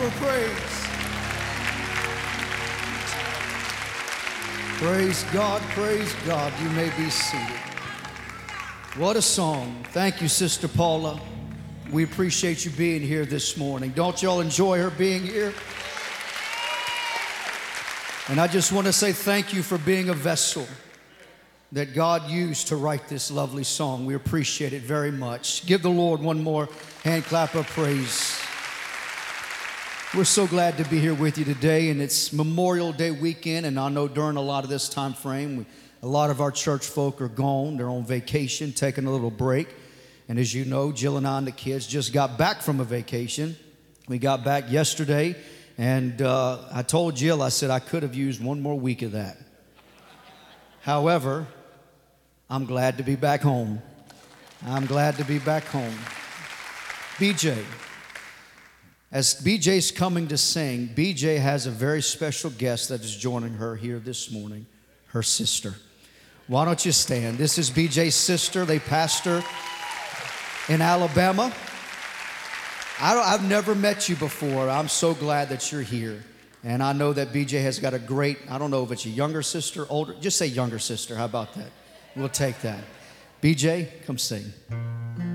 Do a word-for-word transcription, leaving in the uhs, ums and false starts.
of praise. Praise God, praise God. You may be seated. What a song. Thank you, Sister Paula. We appreciate you being here this morning. Don't y'all enjoy her being here? And I just want to say thank you for being a vessel that God used to write this lovely song. We appreciate it very much. Give the Lord one more hand clap of praise. We're so glad to be here with you today, and it's Memorial Day weekend, and I know during a lot of this time frame, we, a lot of our church folk are gone. They're on vacation, taking a little break. And as you know, Jill and I and the kids just got back from a vacation. We got back yesterday, and uh, I told Jill, I said I could have used one more week of that. However, I'm glad to be back home. I'm glad to be back home. B J. As B J's coming to sing, B J has a very special guest that is joining her here this morning, her sister. Why don't you stand? This is B J's sister. They pastor in Alabama. I don't, I've never met you before. I'm so glad that you're here. And I know that B J has got a great, I don't know if it's a younger sister, older, just say younger sister. How about that? We'll take that. B J, come sing.